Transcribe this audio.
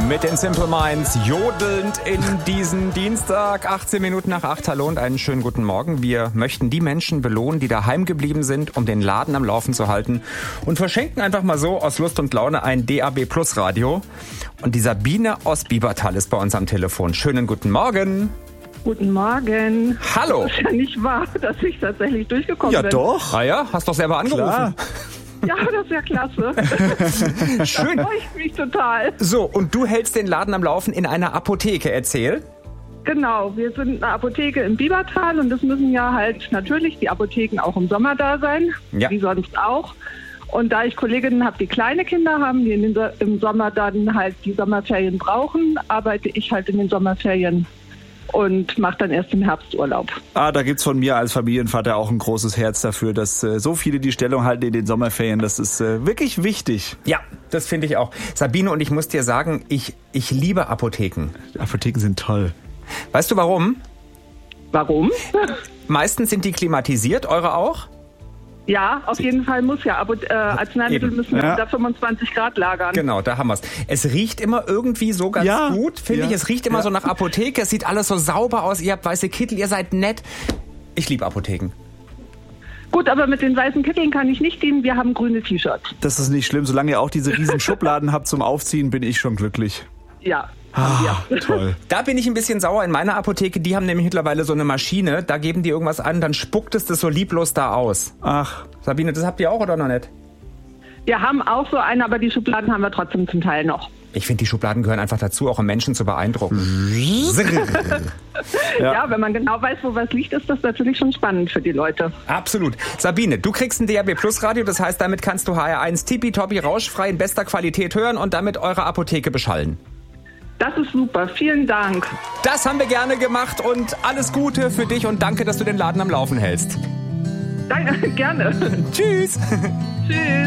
Mit den Simple Minds jodelnd in diesen Dienstag, 18 Minuten nach 8. Hallo und einen schönen guten Morgen. Wir möchten die Menschen belohnen, die daheim geblieben sind, um den Laden am Laufen zu halten, und verschenken einfach mal so aus Lust und Laune ein DAB Plus Radio. Und die Sabine aus Biebertal ist bei uns am Telefon. Schönen guten Morgen. Guten Morgen. Hallo. Das ist ja nicht wahr, dass ich tatsächlich durchgekommen bin. Ja doch. Ah ja, hast doch selber angerufen. Klar. Ja, das ist ja klasse. Schön. Da freue ich mich total. So, und du hältst den Laden am Laufen in einer Apotheke. Erzähl. Genau, wir sind eine Apotheke im Biebertal und es müssen ja halt natürlich die Apotheken auch im Sommer da sein, Ja. wie sonst auch. Und da ich Kolleginnen habe, die kleine Kinder haben, die im Sommer dann halt die Sommerferien brauchen, arbeite ich halt in den Sommerferien und mache dann erst im Herbst Urlaub. Da gibt's von mir als Familienvater auch ein großes Herz dafür, dass so viele die Stellung halten in den Sommerferien. Das ist wirklich wichtig. Ja, das finde ich auch. Sabine, und ich muss dir sagen, ich liebe Apotheken. Apotheken sind toll. Weißt du warum? Warum? Meistens sind die klimatisiert, eure auch? Ja, auf jeden Fall muss ja. Arzneimittel Eben. müssen Ja. unter 25 Grad lagern. Genau, da haben wir's. Es riecht immer irgendwie so ganz Ja. gut, finde Ja. ich. Es riecht immer so nach Apotheke. Es sieht alles so sauber aus. Ihr habt weiße Kittel, ihr seid nett. Ich liebe Apotheken. Gut, aber mit den weißen Kitteln kann ich nicht dienen. Wir haben grüne T-Shirts. Das ist nicht schlimm. Solange ihr auch diese riesen Schubladen habt zum Aufziehen, bin ich schon glücklich. Ja. Toll. Da bin ich ein bisschen sauer in meiner Apotheke. Die haben nämlich mittlerweile so eine Maschine. Da geben die irgendwas an, dann spuckt es das so lieblos da aus. Ach, Sabine, das habt ihr auch oder noch nicht? Wir haben auch so eine, aber die Schubladen haben wir trotzdem zum Teil noch. Ich finde, die Schubladen gehören einfach dazu, auch um Menschen zu beeindrucken. Ja, wenn man genau weiß, wo was liegt, ist das natürlich schon spannend für die Leute. Absolut. Sabine, du kriegst ein DAB Plus Radio, das heißt, damit kannst du HR1 tippitoppi rauschfrei in bester Qualität hören und damit eure Apotheke beschallen. Das ist super. Vielen Dank. Das haben wir gerne gemacht und alles Gute für dich und danke, dass du den Laden am Laufen hältst. Danke, gerne. Tschüss. Tschüss.